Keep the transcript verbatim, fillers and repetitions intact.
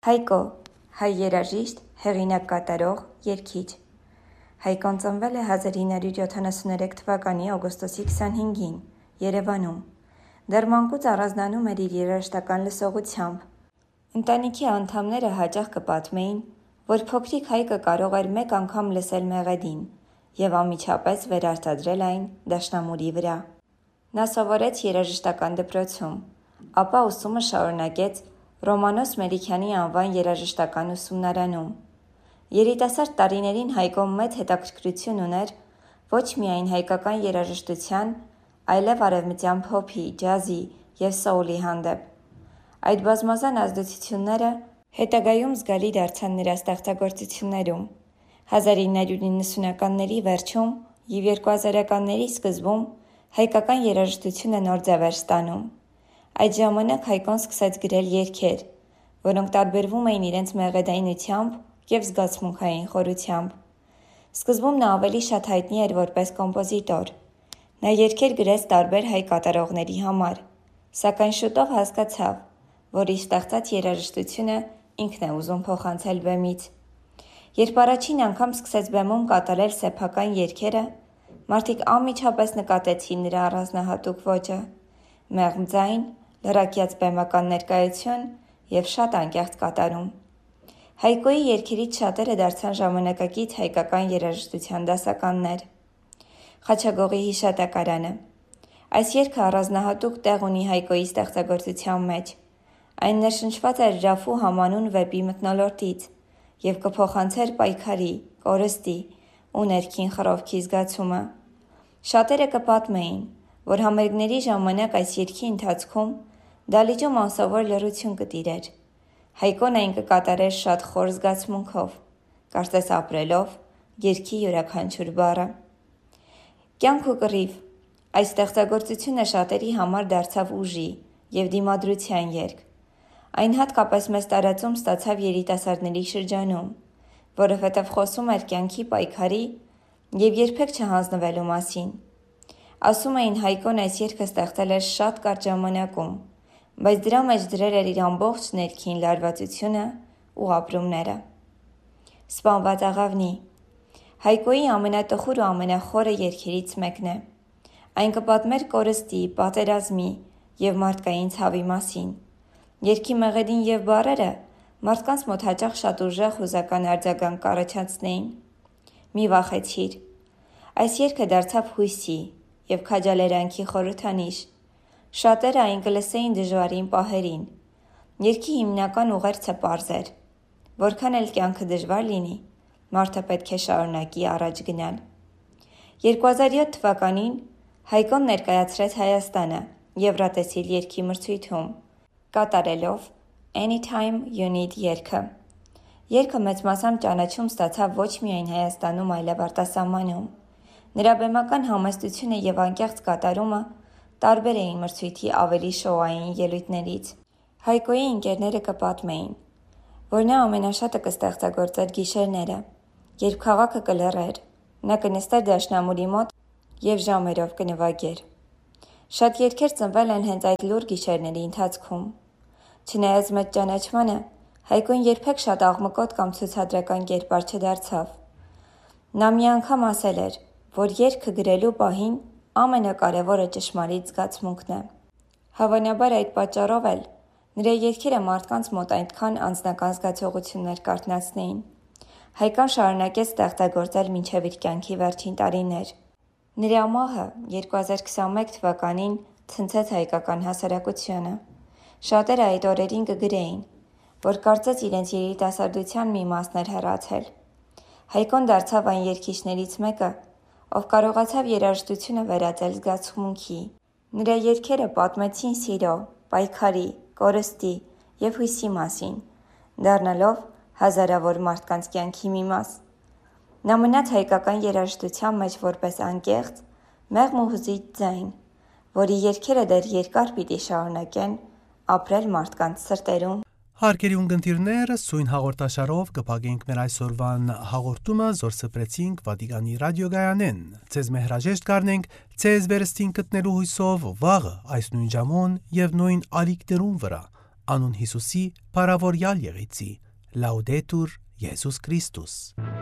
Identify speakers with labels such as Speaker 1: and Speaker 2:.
Speaker 1: Հայկո, հայ երաժիշտ, հեղինակ կատարող, երգիչ։ Հայկոն ծնվել է հազար ինը հարյուր յոթանասուներեք թվականի օգոստոսի քսանհինգին, Երևանում։ Դեռ մանկուց առանձնանում էր իր երաժշտական լսողությամբ։ Ընտանիքի անդամները հաճախ կպատմեին, որ փոքրիկ Հայկը կարող էր մեկ անգամ լսել մեղեդին և անմիջապես վերարտադրել այն դաշնամուրի վրա։ Նա սովորեց երաժշտական դպրոցում, ապա ուսումը շարունակեց Ռոմանոս Մելիքյանի անվան երաժշտական ուսումնարանում։ Երիտասարդ տարիներին Հայկոն մեծ հետաքրքրություն ուներ ոչ միայն հայկական երաժշտության, այլև արևմտյան փոփի, ջազի և սոուլի հանդեպ։ Այդ բազմազան ազդեցությունները հետագայում զգալի դարձան նրա ստեղծագործություններում։ հազար ինը հարյուր նվնասունականների վերջում և երկու հազարականների սկզբում հայկական երաժշտությունը նոր ձև էր ստանում։ Այդ ժամանակ Հայկոն սկսեց գրել երգեր, որոնք տարբերվում էին իրենց մեղեդայնությամբ և զգացմունքային խորությամբ։ Սկզբում նա ավելի շատ հայտնի էր որպես կոմպոզիտոր։ Նա երգեր գրեց տարբեր հայ կատարողների համար, սակայն շուտով հասկացավ, որ իր ստեղծած երաժշտությունը ինքն է ուզում փոխանցել բեմից։ Երբ առաջին անգամ սկսեց բեմում կատարել սեփական երգերը, մարդիկ անմիջապես նկատեցին նրա առանձնահատուկ ոճը՝ մեղմ ձայն, լրակյաց բեմական ներկայություն և շատ անկեղծ կատարում։ Հայկոյի երգերից շատերը դարձան ժամանակակից հայկական երաժշտության դասականներ։ Խաչագողի հիշատակարանը։ Այս երգը առանձնահատուկ տեղ ունի Հայկոյի ստեղծագործության մեջ։ Այն ներշնչված էր Ռաֆու համանուն վեպի մթնոլորտից և կփոխանցեր պայքարի, կորստի ու ներքին խռովքի զգացումը։ Շատերը կպատմեին, որ համերգների ժամանակ այս երգի ընթացքում դահլիճում անսովոր լռություն կտիրեր։ Հայկոն այն կկատարեր շատ խոր զգացմունքով, կարծես ապրելով երգի յուրաքանչյուր բառը։ Կյանք ու կռիվ։ Այս ստեղծագործությունը շատերի համար դարձավ ուժի և դիմադրության երգ։ Այն հատկապես մեծ տարածում ստացավ երիտասարդների շրջանում, որովհետև խոսում էր կյանքի պայքարի և երբեք չհանձնվելու մասին։ Ասում էին Հայկոն այս երգը ստեղծել էր շատ կարճ ժամանակում, բայց դրա մեջ դրել էր իր ամբողջ ներքին լարվածությունը ու ապրումները։ Սպանված աղավնի։ Հայկոյի ամենատխուր ու ամենախորը երգերից մեկն է։ Այն կպատմեր կորստի, պատերազմի և մարդկային ցավի մասին։ Երգի մեղեդին և բառերը մարդկանց մոտ հաճախ շատ ուժեղ հուզական արձագանք կառաջացնեին։ Մի վախեցիր։ Այս երգը դարձավ հույսի և քաջալերանքի խորհրդանիշ։ Շատերը այն կլսեին դժվարին պահերին։ Երգի հիմնական ուղերձը պարզ էր. որքան էլ կյանքը դժվար լինի, մարդը պետք է շարունակի առաջ գնալ։ երկու հազար յոթ թվականին Հայկոն ներկայացրեց Հայաստանը Եվրատեսիլ երգի մրցույթում, կատարելով Anytime You Need երգը։ Երգը մեծ մասամբ ճանաչում ստացավ ոչ միայն Հայաստանում, այլև արտասահմանում։ Նրա բեմական համեստությունը և անկեղծ կատարումը տարբեր էին մրցույթի ավելի շոուային ելույթներից։ Հայկոյի ընկերները կպատմեին, որ նա ամենաշատը կստեղծագործեր գիշերները, երբ քաղաքը կլռեր, նա կնստեր դաշնամուրի մոտ և ժամերով կնվագեր։ Շատ երգեր ծնվել են հենց այդ լուռ գիշերների ընթացքում։ Չնայած մեծ ճանաչմանը, Հայկոն երբեք շատ աղմկոտ կամ ցուցադրական կերպար չդարձավ։ Նա մի անգամ ասել էր, որ երգը գրելու պահին ամենակարևորը ճշմարիտ զգացմունքն է։ Հավանաբար այդ պատճառով էլ նրա երգերը մարդկանց մոտ այդքան անձնական զգացողություններ կարթնացնեին։ Հայկոն շարունակեց ստեղծագործել մինչև իր կյանքի վերջին տարիներ։ Նրա մահը երկու հազար քսանմեկ թվականին ցնցեց հայկական հասարակությունը։ Շատերը այդ օրերին կգրեին, որ կարծես իրենց երիտասարդության մի մասն էր հեռացել։ Հայկոն դարձավ այն երգիչներից մեկը, ով կարողացավ երաժշտությունը վերածել զգացմունքի։ Նրա երգերը պատմեցին սիրո, պայքարի, կորստի և հույսի մասին, դառնալով հազարավոր մարդկանց կյանքի մի մաս։ Նա մնաց հայկական երաժշտության մեջ որպես անկեղծ, մեղմ ու հուզիչ ձայն, որի երգերը դեռ երկար պիտի շարունակեն ապրել մարդկանց սրտերում։
Speaker 2: Հարգելի ունկնդիրներ, սույն հաղորդաշարով կփակենք մեր այսօրվան հաղորդումը, որ սփռեցինք Վատիկանի ռադիոգայանեն։ Ձեզ մեր հրաժեշտ կառնենք ձեզ վերստին գտնելու հույսով վաղը այս նույն ժամուն եւ նույն ալիքներուն վրա։ անուն Հիսուսի, փառավորյալ եղեցի։ Լաուդետուր Եսուս Քրիստոս։